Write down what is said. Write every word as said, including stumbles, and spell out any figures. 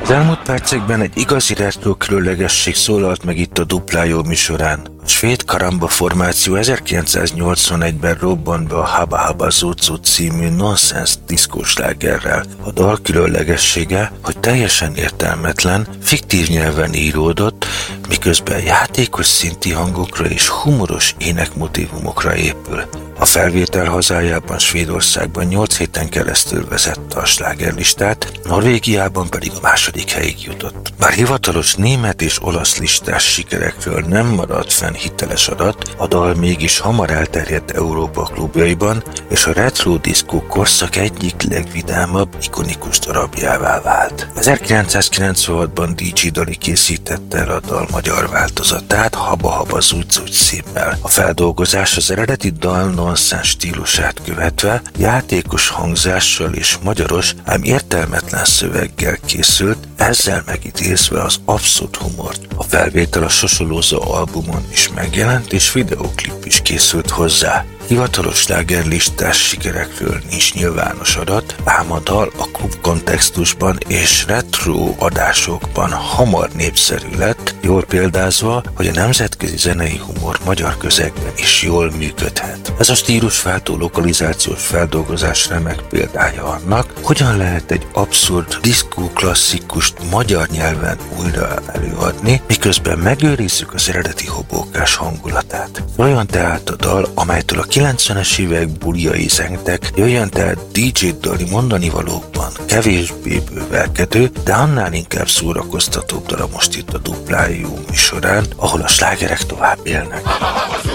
Az elmúlt percekben egy igazi retro különlegesség szólalt meg itt a Duplájó műsorán. A svéd Karamba formáció ezerkilencszáznyolcvanegyben robbant be a Habba Habba Zuzu című nonsense diszkóslágerrel. A dal különlegessége, hogy teljesen értelmetlen, fiktív nyelven íródott, miközben játékos szinti hangokra és humoros énekmotívumokra épül. A felvétel hazájában, Svédországban nyolc héten keresztül vezette a slágerlistát, Norvégiában pedig a második helyig jutott. Bár hivatalos német és olasz listás sikerekről nem maradt fenn hiteles adat, a dal mégis hamar elterjedt Európa klubjaiban, és a retro diszkó korszak egyik legvidámabb, ikonikus darabjává vált. ezerkilencszázkilencvenhatban dé dzsé Dali készítette el a dal magyar változatát, Habba Habba Zuzu címmel. A feldolgozás az eredeti dal nonsense stílusát követve, játékos hangzással és magyaros, ám értelmetlen szöveggel készült, ezzel megidézve az abszurd humort. A felvétel a Sosolóza albumon is megjelent, és videóklip is készült hozzá. Hivatalos slágerlistás sikerekről nincs nyilvános adat, ám a dal a klub kontextusban és retro adásokban hamar népszerű lett, jól példázva, hogy a nemzetközi zenei humor magyar közegben is jól működhet. Ez a stílusváltó lokalizációs feldolgozás remek példája annak, hogyan lehet egy abszurd diszkó klasszikust magyar nyelven újra előadni, miközben megőrizzük az eredeti hobókás hangulatát. Olyan tehát a dal, amelytől a kilencvenes évek buliai zengtek, jöjjön tehát dé dzsé Dali mondani valóban kevésbé bővelkedő, de annál inkább szórakoztatóbb dala most itt a Duplájó műsorán, ahol a slágerek tovább élnek.